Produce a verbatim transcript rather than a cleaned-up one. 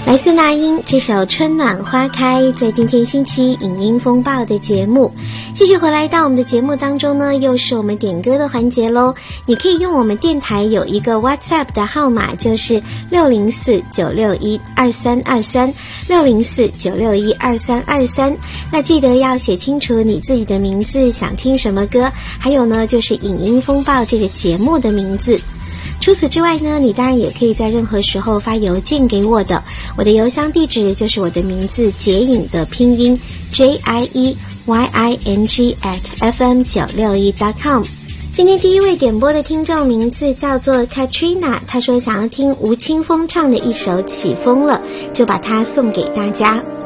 来自那英这首《春暖花开》，在今天星期影音风暴的节目，继续回来到我们的节目当中呢，又是我们点歌的环节咯。你可以用我们电台有一个 WhatsApp 的号码，就是六零四九六一二三二三 六零四九六一二三二三。那记得要写清楚你自己的名字，想听什么歌，还有呢就是影音风暴这个节目的名字。除此之外呢，你当然也可以在任何时候发邮件给我的，我的邮箱地址就是我的名字杰影的拼音 J I E Y I N G at F M 九六一 dot com。 今天第一位点播的听众名字叫做 Katrina， 她说想要听吴青峰唱的一首起风了，就把它送给大家。